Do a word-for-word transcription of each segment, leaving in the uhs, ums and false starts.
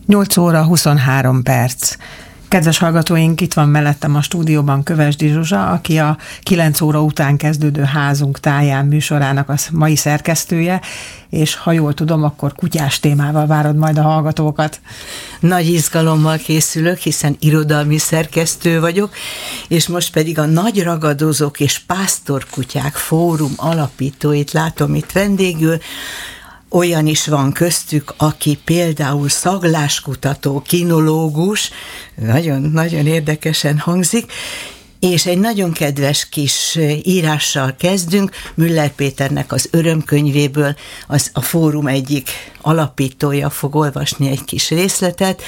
nyolc óra huszonhárom perc. Kedves hallgatóink, itt van mellettem a stúdióban Kövesdi Zsuzsa, aki a kilenc óra után kezdődő Házunk táján műsorának a mai szerkesztője, és ha jól tudom, akkor kutyás témával várod majd a hallgatókat. Nagy izgalommal készülök, hiszen irodalmi szerkesztő vagyok, és most pedig a Nagy Ragadozók és Pásztorkutyák Fórum alapítóit látom itt vendégül. Olyan is van köztük, aki például szagláskutató, kinológus, nagyon-nagyon érdekesen hangzik, és egy nagyon kedves kis írással kezdünk, Müller Péternek az Örömkönyvéből, az a fórum egyik alapítója fog olvasni egy kis részletet,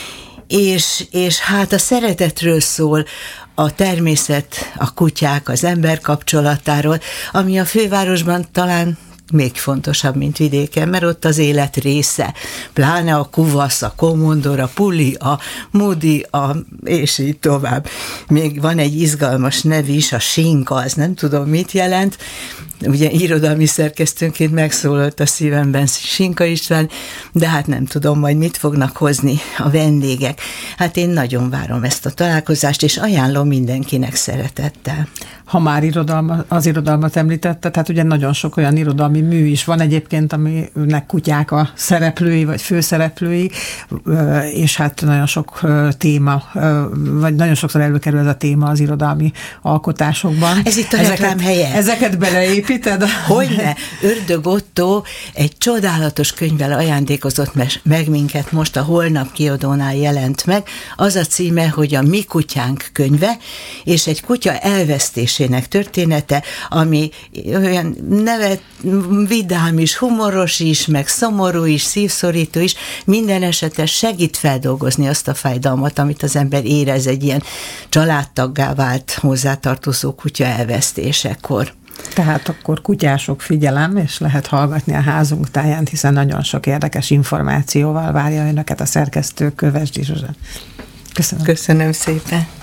és, és hát a szeretetről szól, a természet, a kutyák, az ember kapcsolatáról, ami a fővárosban talán még fontosabb, mint vidéken, mert ott az élet része. Pláne a kuvasz, a komondor, a puli, a mudi, a, és így tovább. Még van egy izgalmas nev is, a sinka, az nem tudom mit jelent. Ugye irodalmi szerkesztőnként megszólalt a szívemben Sinka István, de hát nem tudom majd mit fognak hozni a vendégek. Hát én nagyon várom ezt a találkozást, és ajánlom mindenkinek szeretettel. Ha már irodalma, az irodalmat említette, tehát ugye nagyon sok olyan irodalmi mű is van egyébként, aminek kutyák a szereplői, vagy főszereplői, és hát nagyon sok téma, vagy nagyon sokszor előkerül ez a téma az irodalmi alkotásokban. Ez itt a reklám helye. Ezeket beleépíted? Hogyne? Ördög Ottó egy csodálatos könyvvel ajándékozott meg minket, most a Holnap kiadónál jelent meg. Az a címe, hogy a Mi kutyánk könyve, és egy kutya elvesztésének története, ami olyan nevet, vidám is, humoros is, meg szomorú is, szívszorító is, minden esetre segít feldolgozni azt a fájdalmat, amit az ember érez egy ilyen családtaggá vált hozzátartozó kutya elvesztésekor. Tehát akkor kutyások, figyelem, és lehet hallgatni a Házunk táján, hiszen nagyon sok érdekes információval várja önöket a szerkesztő, Kövesdi Zsuzsa. Köszönöm. Köszönöm szépen.